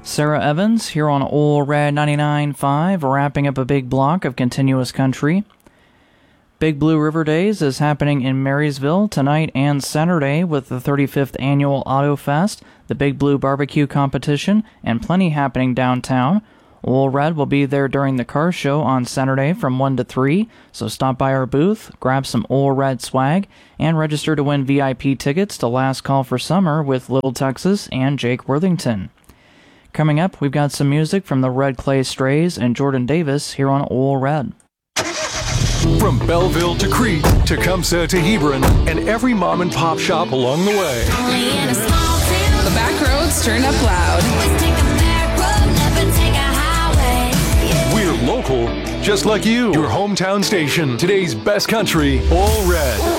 Sarah Evans here on Ole Red 99.5, wrapping up a big block of continuous country. Big Blue River Days is happening in Marysville tonight and Saturday with the 35th Annual Auto Fest, the Big Blue Barbecue Competition, and plenty happening downtown. Ole Red will be there during the car show on Saturday from 1 to 3, so stop by our booth, grab some Ole Red swag, and register to win VIP tickets to Last Call for Summer with Little Texas and Jake Worthington. Coming up, we've got some music from the Red Clay Strays and Jordan Davis here on Ole Red. From Belleville to Crete, Tecumseh to Hebron, and every mom and pop shop along the way. The back roads turn up loud. We're local, just like you. Your hometown station, today's best country, Ole Red.